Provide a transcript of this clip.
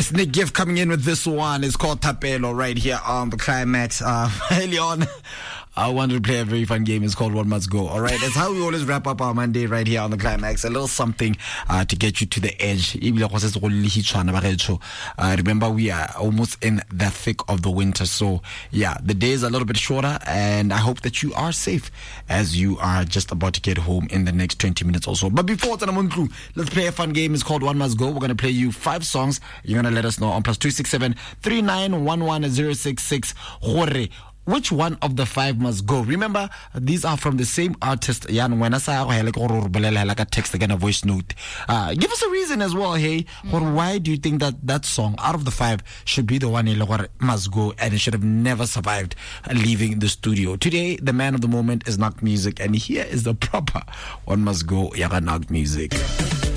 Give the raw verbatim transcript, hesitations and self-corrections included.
It's Nick Gift coming in with this one. It's called Tapelo right here on the Climax. Uh, early on, I wanted to play a very fun game. It's called One Must Go. All right, that's how we always wrap up our Monday right here on the Climax. A little something uh, to get you to the edge. Uh, remember, we are almost in the thick of the winter. So, yeah, the days are a little bit shorter. And I hope that you are safe as you are just about to get home in the next twenty minutes or so. But before that, let's play a fun game. It's called One Must Go. We're going to play you five songs. You're going to let us know on plus two six seven three nine one one zero six six. Which one of the five must go? Remember, these are from the same artist. Yan, when I say like a text again, a voice note. Uh, give us a reason as well, hey. Or why do you think that that song out of the five should be the one that must go and it should have never survived leaving the studio? Today, the man of the moment is Knock Music, and here is the proper One Must Go Yaga Knock Music.